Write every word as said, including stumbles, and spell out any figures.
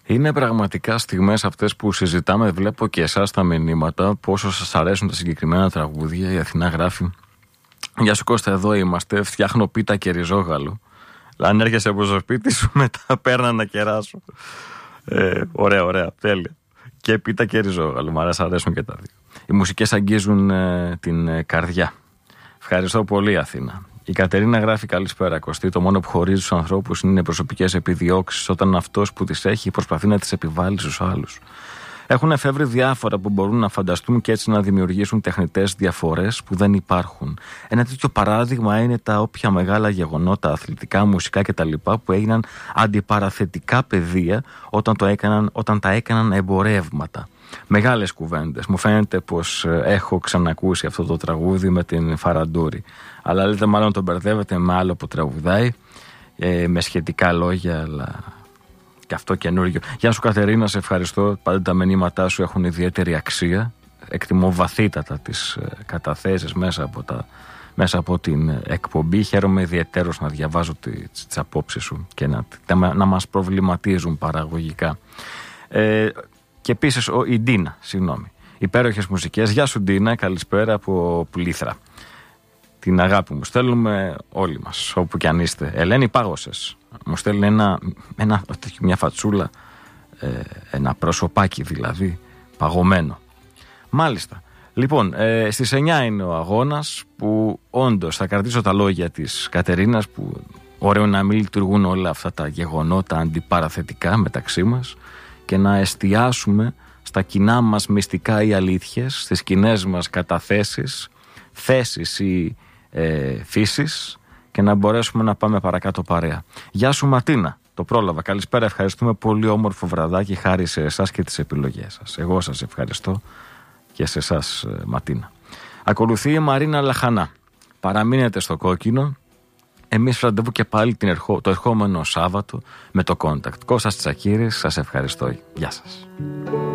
Είναι πραγματικά στιγμές αυτές που συζητάμε. Βλέπω και εσάς τα μηνύματα, πόσο σας αρέσουν τα συγκεκριμένα τραγούδια. Η Αθηνά γράφει: Γεια σου Κώστα, εδώ είμαστε. Φτιάχνω πίτα και ριζόγαλο. Αν έρχεσαι από το σπίτι σου, μετά παίρνα να κεράσω. Ε, ωραία, ωραία, τέλεια. Και πίτα και ριζόγαλο. Μ' αρέσουν και τα δύο. Οι μουσικές αγγίζουν ε, την ε, καρδιά. Ευχαριστώ πολύ, Αθήνα. Η Κατερίνα γράφει: Καλησπέρα, Κωστή. Το μόνο που χωρίζει τους ανθρώπους είναι οι προσωπικές επιδιώξεις, όταν αυτός που τις έχει προσπαθεί να τις επιβάλλει στους άλλους. Έχουν εφεύρει διάφορα που μπορούν να φανταστούν και έτσι να δημιουργήσουν τεχνητές διαφορές που δεν υπάρχουν. Ένα τέτοιο παράδειγμα είναι τα όποια μεγάλα γεγονότα, αθλητικά, μουσικά κτλ. Που έγιναν αντιπαραθετικά πεδία όταν, το έκαναν, όταν τα έκαναν εμπορεύματα. Μεγάλες κουβέντες. Μου φαίνεται πως έχω ξανακούσει αυτό το τραγούδι με την Φαραντούρη. Αλλά λέτε μάλλον τον μπερδεύετε με άλλο που τραγουδάει, ε, με σχετικά λόγια, αλλά και αυτό καινούργιο. Γεια σου Κατερίνα, σε ευχαριστώ. Πάντα τα μηνύματά σου έχουν ιδιαίτερη αξία. Εκτιμώ βαθύτατα τις καταθέσεις μέσα από, τα, μέσα από την εκπομπή. Χαίρομαι ιδιαιτέρως να διαβάζω τις, τις απόψεις σου και να, να μας προβληματίζουν παραγωγικά. Ε, και επίσης ο, η Ντίνα, συγγνώμη. Υπέροχες μουσικές. Γεια σου Ντίνα, καλησπέρα από Πλήθρα. Την αγάπη μου στέλνουμε όλοι μας, όπου κι αν είστε. Ελένη Πάγωσες μου στέλνει ένα, ένα, μια φατσούλα, ε, ένα προσωπάκι δηλαδή, παγωμένο. Μάλιστα. Λοιπόν, ε, στις εννιά είναι ο αγώνας, που όντως θα κρατήσω τα λόγια της Κατερίνας, που ωραίο να μην λειτουργούν όλα αυτά τα γεγονότα αντιπαραθετικά μεταξύ μας και να εστιάσουμε στα κοινά μας μυστικά ή αλήθειες, στις κοινές μας καταθέσεις, θέσεις ή ε, φύσεις, και να μπορέσουμε να πάμε παρακάτω παρέα. Γεια σου Ματίνα, το πρόλαβα. Καλησπέρα, ευχαριστούμε, πολύ όμορφο βραδάκι, χάρη σε εσάς και τις επιλογές σας. Εγώ σας ευχαριστώ και σε εσάς Ματίνα. Ακολουθεί η Μαρίνα Λαχανά. Παραμείνετε στο κόκκινο. Εμείς ραντεβού και πάλι την ερχό, το ερχόμενο Σάββατο με το Contact. Κώστας Τσακύρης, σας ευχαριστώ. Γεια σας.